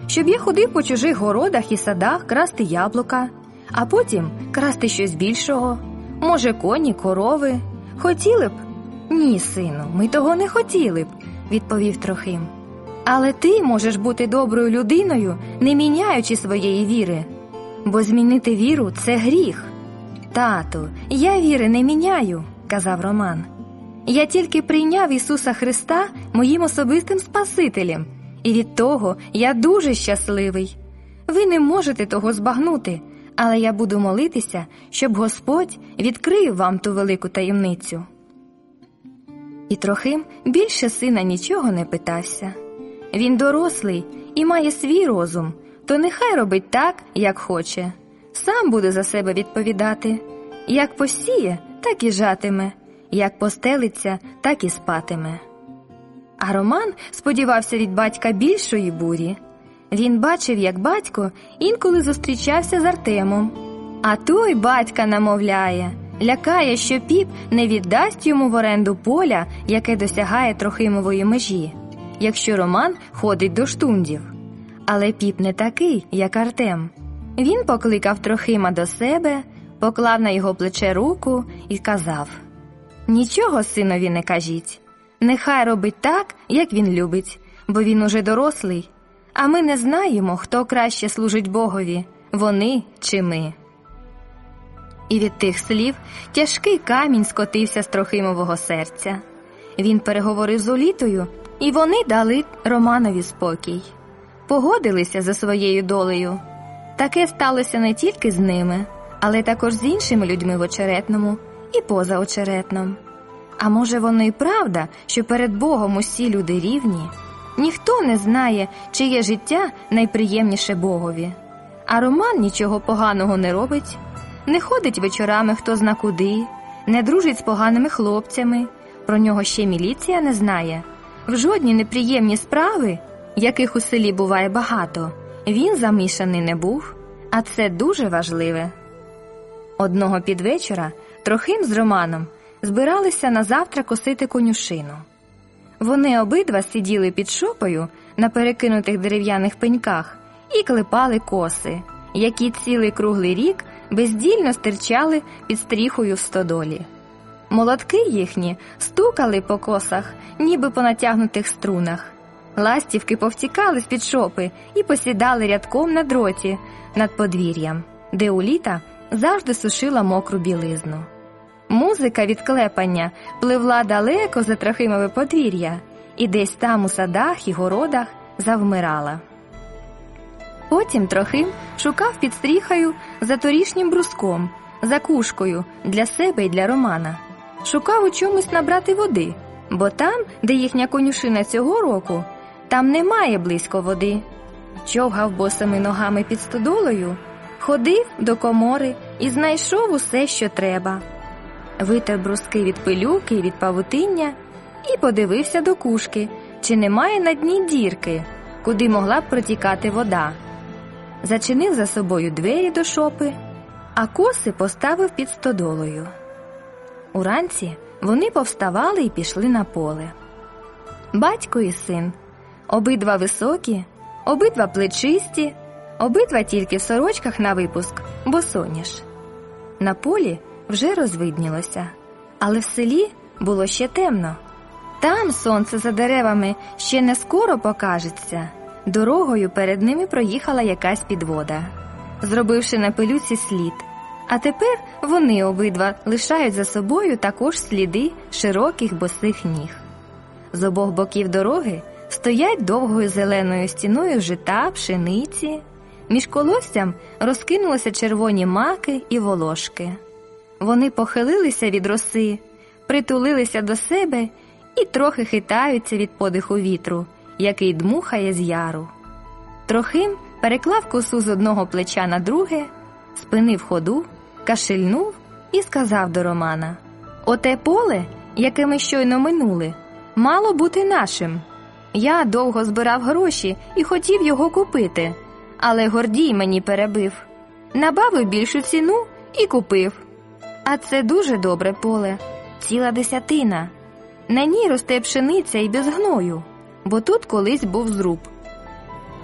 Щоб я ходив по чужих городах і садах красти яблука, а потім красти щось більшого? Може, коні, корови? Хотіли б? Ні, сину, ми того не хотіли б, відповів Трохим. Але ти можеш бути доброю людиною, не міняючи своєї віри. Бо змінити віру – це гріх. Тату, я віри не міняю, казав Роман. Я тільки прийняв Ісуса Христа моїм особистим Спасителем, і від того я дуже щасливий. Ви не можете того збагнути, але я буду молитися, щоб Господь відкрив вам ту велику таємницю. І Трохим більше сина нічого не питався. Він дорослий і має свій розум, то нехай робить так, як хоче. Сам буде за себе відповідати. Як посіє, так і жатиме, як постелиться, так і спатиме. А Роман сподівався від батька більшої бурі. Він бачив, як батько інколи зустрічався з Артемом. А той батька намовляє, лякає, що піп не віддасть йому в оренду поля, яке досягає Трохимової межі, якщо Роман ходить до штундів. Але піп не такий, як Артем. Він покликав Трохима до себе, поклав на його плече руку і казав: «Нічого синові не кажіть. Нехай робить так, як він любить, бо він уже дорослий. А ми не знаємо, хто краще служить Богові, вони чи ми». І від тих слів тяжкий камінь скотився з Трохимового серця. Він переговорив з Улітою, і вони дали Романові спокій. Погодилися за своєю долею. Таке сталося не тільки з ними, але також з іншими людьми в Очеретному і поза Очеретном. А може, воно і правда, що перед Богом усі люди рівні? Ніхто не знає, чиє життя найприємніше Богові. А Роман нічого поганого не робить, не ходить вечорами хто зна куди, не дружить з поганими хлопцями, про нього ще міліція не знає. В жодні неприємні справи, яких у селі буває багато, він замішаний не був, а це дуже важливе. Одного підвечора Трохим з Романом збиралися на завтра косити конюшину. Вони обидва сиділи під шопою на перекинутих дерев'яних пеньках і клепали коси, які цілий круглий рік бездільно стирчали під стріхою в стодолі. Молотки їхні стукали по косах, ніби по натягнутих струнах. Ластівки повтікали з-під шопи і посідали рядком на дроті над подвір'ям, де Уліта завжди сушила мокру білизну. Музика від клепання пливла далеко за Трохимове подвір'я і десь там у садах і городах завмирала. Потім Трохим шукав під стріхою за торішнім бруском, за кушкою для себе і для Романа. Шукав у чомусь набрати води, бо там, де їхня конюшина цього року, там немає близько води. Човгав босими ногами під стодолою, ходив до комори і знайшов усе, що треба. Витер бруски від пилюки і від павутиння і подивився до кушки, чи немає на дні дірки, куди могла б протікати вода. Зачинив за собою двері до шопи, а коси поставив під стодолою. Уранці вони повставали і пішли на поле. Батько і син, обидва високі, обидва плечисті, обидва тільки в сорочках на випуск, босоніж. На полі вже розвиднілося, але в селі було ще темно. Там сонце за деревами ще не скоро покажеться. Дорогою перед ними проїхала якась підвода, зробивши на пилюці слід. А тепер вони обидва лишають за собою також сліди широких босих ніг. З обох боків дороги стоять довгою зеленою стіною жита, пшениці. Між колоссям розкинулися червоні маки і волошки. Вони похилилися від роси, притулилися до себе і трохи хитаються від подиху вітру, який дмухає з яру. Трохим переклав косу з одного плеча на друге, спинив ходу, кашельнув і сказав до Романа: «Оте поле, яке ми щойно минули, мало бути нашим. Я довго збирав гроші і хотів його купити, але Гордій мені перебив. Набавив більшу ціну і купив. А це дуже добре поле, ціла десятина. На ній росте пшениця і без гною, бо тут колись був зруб.